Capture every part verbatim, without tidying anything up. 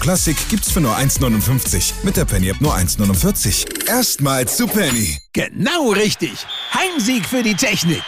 Klassik gibt's für nur eins neunundfünfzig. Mit der Penny App nur eins neunundvierzig. Erstmals zu Penny. Genau richtig. Heimsieg für die Technik.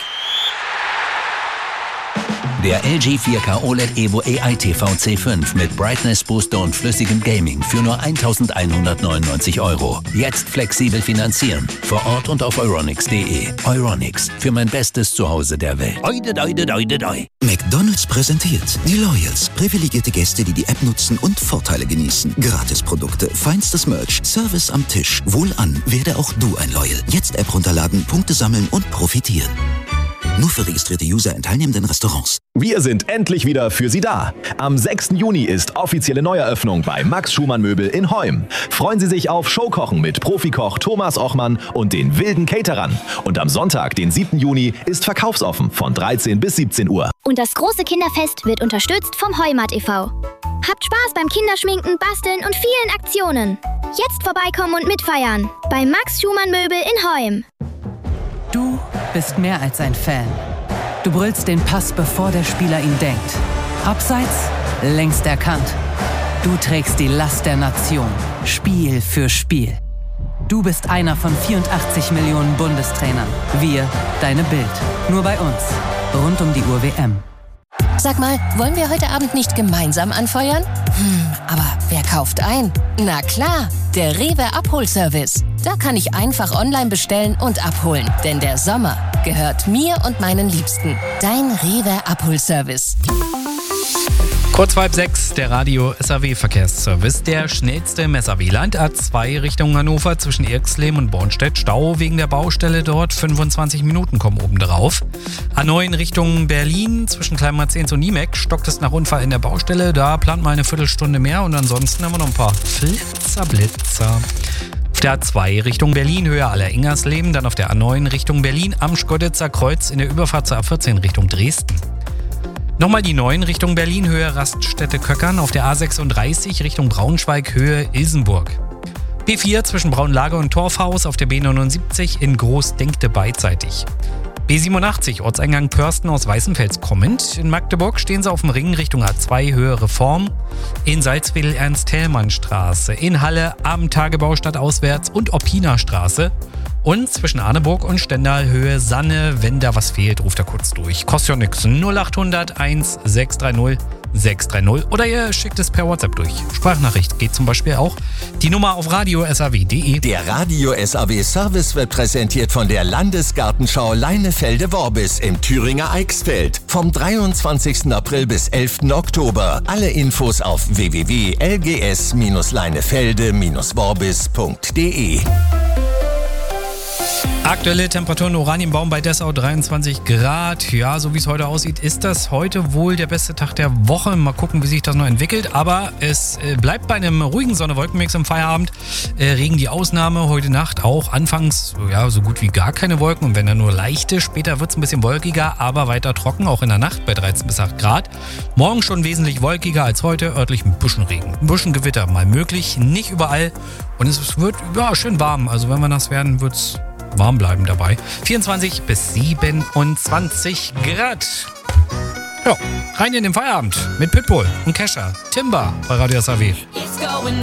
Der L G vier K O L E D Evo A I T V C fünf mit Brightness Booster und flüssigem Gaming für nur eintausendeinhundertneunundneunzig Euro. Jetzt flexibel finanzieren. Vor Ort und auf euronics punkt de. Euronics. Für mein bestes Zuhause der Welt. Oide, oide, oide, oide. McDonald's präsentiert die Loyals. Privilegierte Gäste, die die App nutzen und Vorteile genießen. Gratisprodukte, feinstes Merch, Service am Tisch. Wohlan, werde auch du ein Loyal. Jetzt App runterladen, Punkte sammeln und profitieren. Nur für registrierte User in teilnehmenden Restaurants. Wir sind endlich wieder für Sie da. Am sechsten Juni ist offizielle Neueröffnung bei Max Schumann Möbel in Heum. Freuen Sie sich auf Showkochen mit Profikoch Thomas Ochmann und den wilden Caterern. Und am Sonntag, den siebten Juni, ist verkaufsoffen von dreizehn bis siebzehn Uhr. Und das große Kinderfest wird unterstützt vom Heumat e V Habt Spaß beim Kinderschminken, Basteln und vielen Aktionen. Jetzt vorbeikommen und mitfeiern. Bei Max Schumann Möbel in Heum. Du bist mehr als ein Fan. Du brüllst den Pass, bevor der Spieler ihn denkt. Abseits, längst erkannt. Du trägst die Last der Nation, Spiel für Spiel. Du bist einer von vierundachtzig Millionen Bundestrainern. Wir, deine Bild. Nur bei uns. Rund um die Uhr W M. Sag mal, wollen wir heute Abend nicht gemeinsam anfeuern? Hm, aber wer kauft ein? Na klar, der Rewe Abholservice. Da kann ich einfach online bestellen und abholen. Denn der Sommer gehört mir und meinen Liebsten. Dein Rewe Abholservice. Kurz vor halb sechs, der Radio S A W-Verkehrsservice. Der schnellste im S A W-Land. A zwei Richtung Hannover zwischen Irxleben und Bornstedt. Stau wegen der Baustelle dort. fünfundzwanzig Minuten kommen oben drauf. A neun Richtung Berlin zwischen Kleinmarzens und Niemek. Stockt es nach Unfall in der Baustelle. Da plant mal eine Viertelstunde mehr. Und ansonsten haben wir noch ein paar Flitzer, Blitzer. Auf der A zwei Richtung Berlin, Höhe Aller-Ingersleben. Dann auf der A neun Richtung Berlin am Schkoditzer Kreuz in der Überfahrt zur A vierzehn Richtung Dresden. Nochmal die neun Richtung Berlin, Höhe Raststätte Köckern. Auf der A sechsunddreißig Richtung Braunschweig, Höhe Ilsenburg. B vier zwischen Braunlage und Torfhaus. Auf der B neunundsiebzig in Groß-Denkte beidseitig. B siebenundachtzig, Ortseingang Pörsten aus Weißenfels kommend. In Magdeburg stehen sie auf dem Ring Richtung A zwei, Höhe Reform. In Salzwedel Ernst-Thälmann-Straße. In Halle Abendtagebau stadtauswärts und Oppina-Straße. Und zwischen Arneburg und Stendal Höhe Sanne. Wenn da was fehlt, ruft er kurz durch. Kostet ja nix. null achthundert eins sechs drei null sechs drei null. Oder ihr schickt es per WhatsApp durch. Sprachnachricht geht zum Beispiel auch. Die Nummer auf radio S A W punkt de. Der Radio S A W Service wird präsentiert von der Landesgartenschau Leinefelde-Worbis im Thüringer Eichsfeld. Vom dreiundzwanzigsten April bis elften Oktober. Alle Infos auf w w w punkt l g s leinefelde worbis punkt de. Aktuelle Temperaturen Oranienbaum bei Dessau dreiundzwanzig Grad. Ja, so wie es heute aussieht, ist das heute wohl der beste Tag der Woche. Mal gucken, wie sich das noch entwickelt. Aber es äh, bleibt bei einem ruhigen Sonne-Wolkenmix im Feierabend. Äh, Regen die Ausnahme. Heute Nacht auch anfangs ja, so gut wie gar keine Wolken. Und wenn dann nur leichte. Später wird es ein bisschen wolkiger, aber weiter trocken. Auch in der Nacht bei dreizehn bis acht Grad. Morgen schon wesentlich wolkiger als heute. Örtlich ein bisschen Regen. Ein bisschen Gewitter mal möglich. Nicht überall. Und es wird ja, schön warm. Also wenn wir nass werden, wird es warm bleiben dabei. vierundzwanzig bis siebenundzwanzig Grad. Ja, rein in den Feierabend mit Pitbull und Kesha. Timber bei Radio S A W.